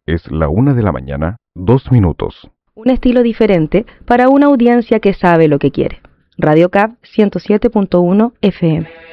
Es la 1 de la mañana, 2 minutos. Un estilo diferente para una audiencia que sabe lo que quiere. Radio CAP 107.1 FM.